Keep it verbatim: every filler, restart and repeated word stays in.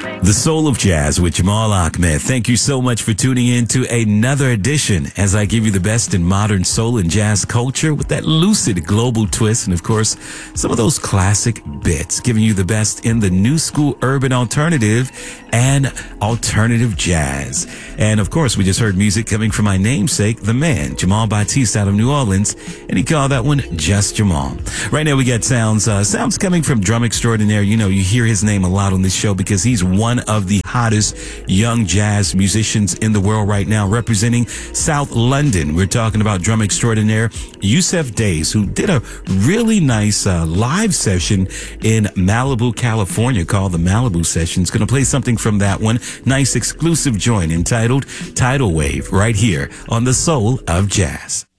The Soul of Jazz with Jamal Ahmed. Thank you so much for tuning in to another edition as I give you the best in modern soul and jazz culture with that lucid global twist and, of course, some of those classic bits, giving you the best in the new school urban alternative and alternative jazz. And, of course, we just heard music coming from my namesake, the man, Jamal Batiste out of New Orleans, and he called that one Just Jamal. Right now we got sounds, uh, sounds coming from Drum Extraordinaire. You know, you hear his name a lot on this show because he's one of the hottest young jazz musicians in the world right now, representing South London. We're talking about Drum Extraordinaire Yussef Dayes, who did a really nice uh, live session in Malibu, California, called the Malibu Sessions. Going to play something from that one. Nice exclusive joint entitled Tidal Wave right here on The Soul of Jazz.